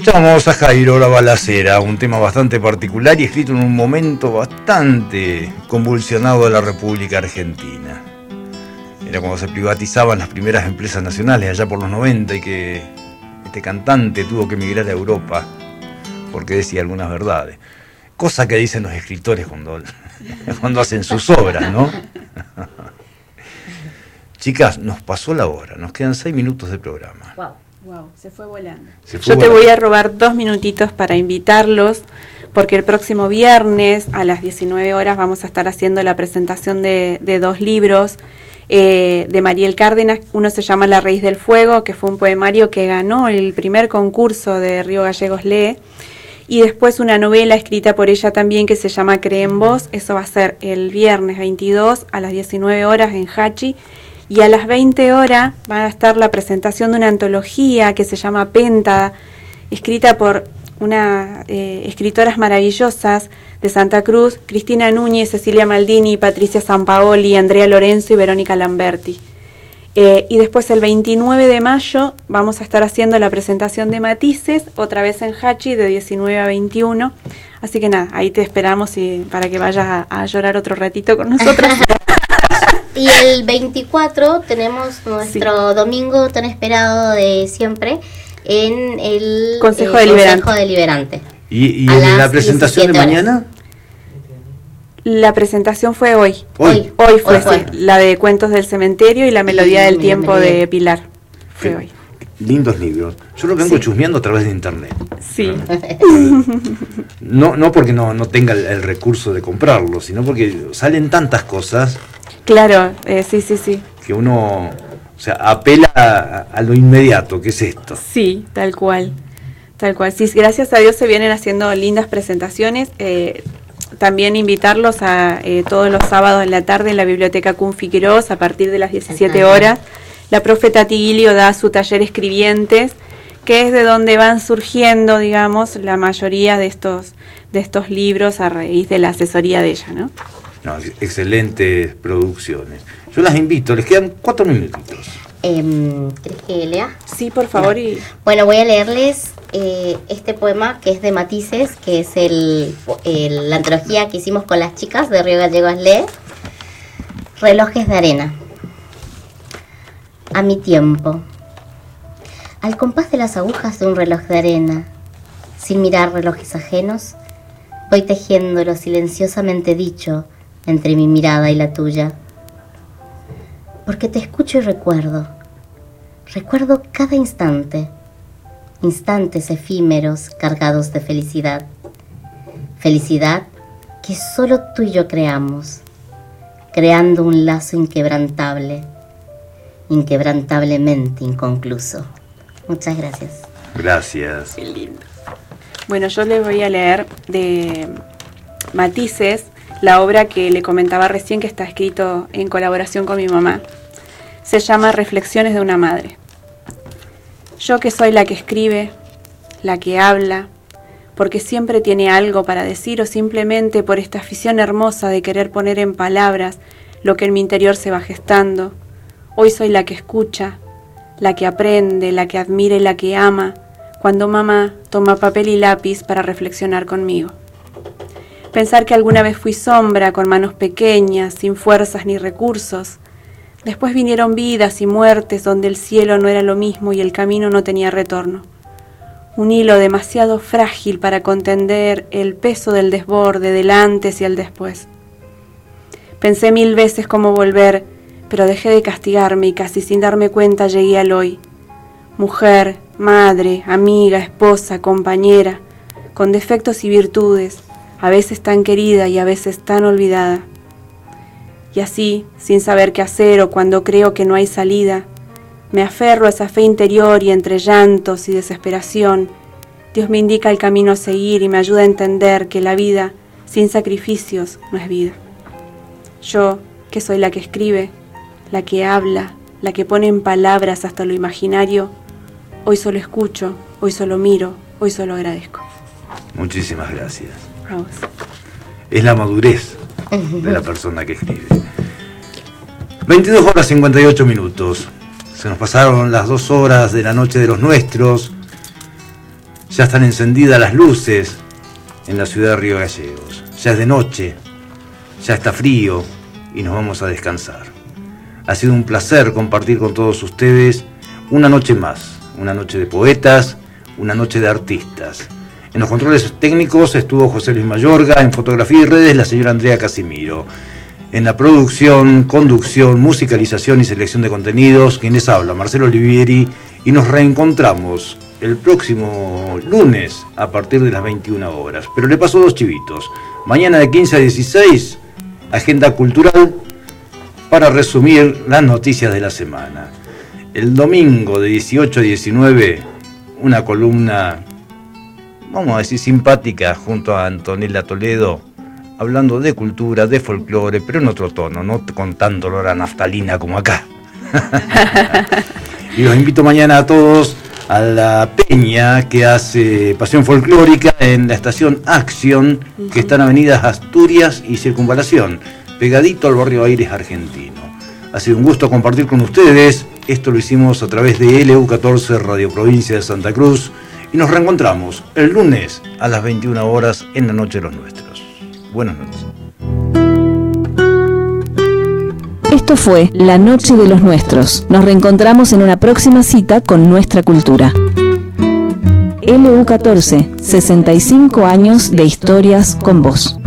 Escuchamos a Jairo La Balacera, un tema bastante particular y escrito en un momento bastante convulsionado de la República Argentina. Era cuando se privatizaban las primeras empresas nacionales allá por los 90 y que este cantante tuvo que emigrar a Europa porque decía algunas verdades. Cosa que dicen los escritores cuando hacen sus obras, ¿no? Chicas, nos pasó la hora, nos quedan 6 minutos de programa. Wow, se fue volando. Yo te voy a robar 2 minutitos para invitarlos, porque el próximo viernes a las 19 horas vamos a estar haciendo la presentación de 2 libros de Mariel Cárdenas. Uno se llama La Raíz del Fuego, que fue un poemario que ganó el primer concurso de Río Gallegos Lee, y después una novela escrita por ella también que se llama Cree en Vos. Eso va a ser el viernes 22 a las 19 horas en Hachi. Y a las 20 horas va a estar la presentación de una antología que se llama Penta, escrita por unas escritoras maravillosas de Santa Cruz, Cristina Núñez, Cecilia Maldini, Patricia Sampaoli, Andrea Lorenzo y Verónica Lamberti. Y después el 29 de mayo vamos a estar haciendo la presentación de Matices, otra vez en Hachi, de 19 a 21. Así que nada, ahí te esperamos para que vayas a llorar otro ratito con nosotros. Y el 24 tenemos nuestro domingo tan esperado de siempre en el Consejo Deliberante. ¿Y en la presentación de mañana? La presentación fue hoy. Hoy fue. La de Cuentos del Cementerio y La Melodía del Tiempo de Pilar. Fue hoy. Lindos libros. Yo lo vengo chusmeando a través de internet. Sí. No porque no tenga el recurso de comprarlo, sino porque salen tantas cosas. Claro, sí. Que uno, apela a lo inmediato, que es esto. Sí, tal cual. Sí, gracias a Dios se vienen haciendo lindas presentaciones. También invitarlos a todos los sábados en la tarde en la Biblioteca Kun Figueroa a partir de las 17 horas. La profe Tati Gilio da su taller Escribientes, que es de donde van surgiendo, digamos, la mayoría de estos libros a raíz de la asesoría de ella, ¿no? No, excelentes producciones. Yo las invito, les quedan 4 minutitos. ¿Querés que lea? Sí, por favor. Bueno, voy a leerles este poema que es de Matices, que es la antología que hicimos con las chicas de Río Gallegos Lee. Relojes de arena. A mi tiempo. Al compás de las agujas de un reloj de arena, sin mirar relojes ajenos, voy tejiendo lo silenciosamente dicho entre mi mirada y la tuya. Porque te escucho y recuerdo cada instante, instantes efímeros cargados de felicidad. Felicidad que solo tú y yo creamos, creando un lazo inquebrantable, inquebrantablemente inconcluso. Muchas gracias. Gracias. Qué lindo. Bueno, yo les voy a leer de Matices, la obra que le comentaba recién, que está escrito en colaboración con mi mamá. Se llama Reflexiones de una madre. Yo que soy la que escribe, la que habla, porque siempre tiene algo para decir o simplemente por esta afición hermosa de querer poner en palabras lo que en mi interior se va gestando. Hoy soy la que escucha, la que aprende, la que admira y la que ama, cuando mamá toma papel y lápiz para reflexionar conmigo. Pensar que alguna vez fui sombra, con manos pequeñas, sin fuerzas ni recursos. Después vinieron vidas y muertes donde el cielo no era lo mismo y el camino no tenía retorno. Un hilo demasiado frágil para contender el peso del desborde, del antes y el después. Pensé 1000 veces cómo volver, pero dejé de castigarme y casi sin darme cuenta llegué al hoy. Mujer, madre, amiga, esposa, compañera, con defectos y virtudes, a veces tan querida y a veces tan olvidada. Y así, sin saber qué hacer o cuando creo que no hay salida, me aferro a esa fe interior y entre llantos y desesperación, Dios me indica el camino a seguir y me ayuda a entender que la vida sin sacrificios no es vida. Yo, que soy la que escribe, la que habla, la que pone en palabras hasta lo imaginario, hoy solo escucho, hoy solo miro, hoy solo agradezco. Muchísimas gracias. A vos. Es la madurez de la persona que escribe. 22 horas 58 minutos. Se nos pasaron las 2 horas de la noche de los nuestros. Ya están encendidas las luces en la ciudad de Río Gallegos. Ya es de noche, ya está frío y nos vamos a descansar. Ha sido un placer compartir con todos ustedes una noche más, una noche de poetas, una noche de artistas. En los controles técnicos estuvo José Luis Mayorga, en fotografía y redes la señora Andrea Casimiro. En la producción, conducción, musicalización y selección de contenidos, quien les habla, Marcelo Olivieri, y nos reencontramos el próximo lunes a partir de las 21 horas. Pero le paso 2 chivitos. Mañana de 15 a 16, agenda cultural para resumir las noticias de la semana. El domingo de 18 a 19, una columna, vamos a decir, simpática, junto a Antonella Toledo, hablando de cultura, de folclore, pero en otro tono, no con tanto olor a naftalina como acá. Y los invito mañana a todos a la peña que hace Pasión Folclórica en la estación Acción, que está en avenidas Asturias y Circunvalación, pegadito al barrio Aires argentino. Ha sido un gusto compartir con ustedes. Esto lo hicimos a través de LU14 Radio Provincia de Santa Cruz y nos reencontramos el lunes a las 21 horas en la Noche de los Nuestros. Buenas noches. Esto fue La Noche de los Nuestros. Nos reencontramos en una próxima cita con nuestra cultura. LU14, 65 años de historias con vos.